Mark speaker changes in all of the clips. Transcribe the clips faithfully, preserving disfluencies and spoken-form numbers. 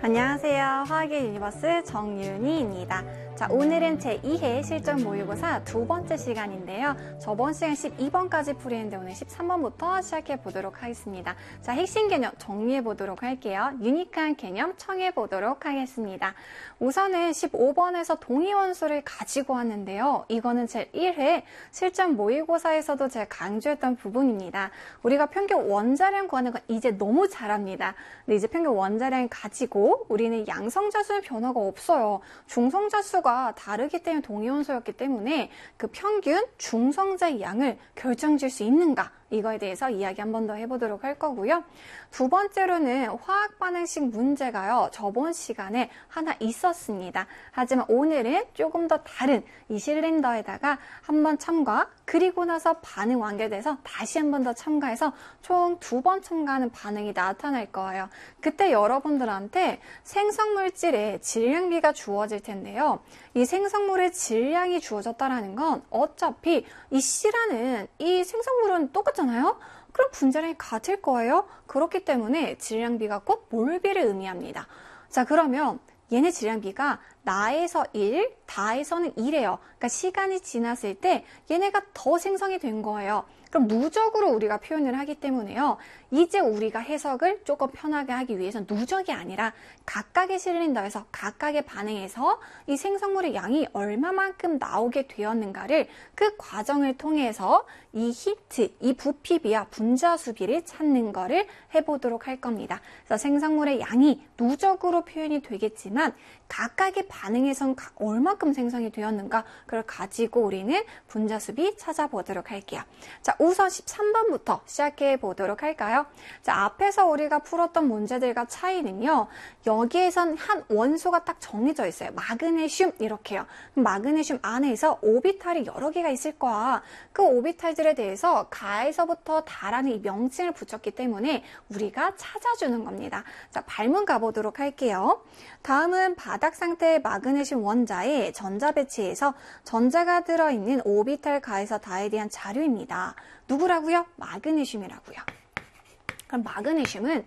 Speaker 1: 안녕하세요. 화학의 유니버스 정윤희입니다. 자, 오늘은 제이 회 실전 모의고사 두 번째 시간인데요. 저번 시간 십이 번까지 풀이했는데 오늘 십삼 번부터 시작해 보도록 하겠습니다. 자, 핵심 개념 정리해 보도록 할게요. 유니크한 개념 청해 보도록 하겠습니다. 우선은 십오 번에서 동위원소를 가지고 왔는데요. 이거는 제일 회 실전 모의고사에서도 제가 강조했던 부분입니다. 우리가 평균 원자량 구하는 건 이제 너무 잘합니다. 근데 이제 평균 원자량 가지고 우리는 양성자수는 변화가 없어요. 중성자수가 다르기 때문에 동위원소였기 때문에 그 평균 중성자의 양을 결정질 수 있는가? 이거에 대해서 이야기 한 번 더 해보도록 할 거고요. 두 번째로는 화학 반응식 문제가요. 저번 시간에 하나 있었습니다. 하지만 오늘은 조금 더 다른 이 실린더에다가 한번 첨가, 그리고 나서 반응 완결돼서 다시 한 번 더 첨가해서 총 두 번 첨가하는 반응이 나타날 거예요. 그때 여러분들한테 생성물질의 질량비가 주어질 텐데요. 이 생성물의 질량이 주어졌다는 건 어차피 이 C라는 이 생성물은 똑같잖아요? 그럼 분자량이 같을 거예요. 그렇기 때문에 질량비가 꼭 몰비를 의미합니다. 자, 그러면 얘네 질량비가 나에서 일, 다에서는 일이에요. 그러니까 시간이 지났을 때 얘네가 더 생성이 된 거예요. 그럼 누적으로 우리가 표현을 하기 때문에요. 이제 우리가 해석을 조금 편하게 하기 위해서 누적이 아니라 각각의 실린더에서 각각의 반응에서 이 생성물의 양이 얼마만큼 나오게 되었는가를 그 과정을 통해서 이 히트, 이 부피비와 분자수비를 찾는 거를 해보도록 할 겁니다. 그래서 생성물의 양이 누적으로 표현이 되겠지만 각각의 반응에선 얼마큼 생성이 되었는가 그걸 가지고 우리는 분자수비 찾아보도록 할게요. 자, 우선 십삼 번부터 시작해 보도록 할까요? 자, 앞에서 우리가 풀었던 문제들과 차이는요. 여기에선 한 원소가 딱 정해져 있어요. 마그네슘 이렇게요. 마그네슘 안에서 오비탈이 여러 개가 있을 거야. 그 오비탈들에 대해서 가에서부터 다라는 이 명칭을 붙였기 때문에 우리가 찾아주는 겁니다. 자, 발문 가보도록 할게요. 다음은 바닥 상태의 마그네슘 원자의 전자 배치에서 전자가 들어있는 오비탈 가에서 다에 대한 자료입니다. 누구라고요? 마그네슘이라고요. 그럼 마그네슘은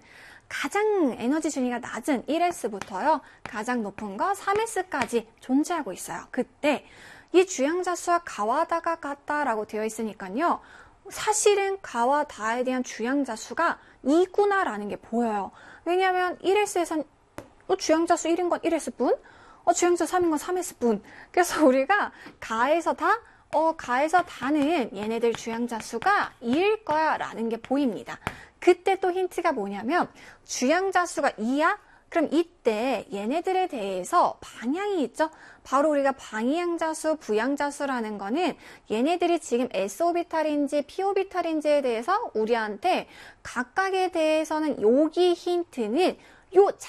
Speaker 1: 가장 에너지 준위가 낮은 일 에스부터요. 가장 높은 거 삼 에스까지 존재하고 있어요. 그때 이 주양자수와 가와 다가 같다라고 되어 있으니까요. 사실은 가와 다에 대한 주양자수가 이구나라는 게 보여요. 왜냐하면 일 에스에선 어, 주양자수 일인 건 일 에스뿐, 어, 주양자수 삼인 건 삼 에스뿐. 그래서 우리가 가에서 다, 어, 가에서 다는 얘네들 주양자수가 이일 거야 라는 게 보입니다. 그때 또 힌트가 뭐냐면 주양자수가 이야? 그럼 이때 얘네들에 대해서 방향이 있죠? 바로 우리가 방위양자수, 부양자수라는 거는 얘네들이 지금 S오비탈인지 P오비탈인지에 대해서 우리한테 각각에 대해서는 여기 힌트는 요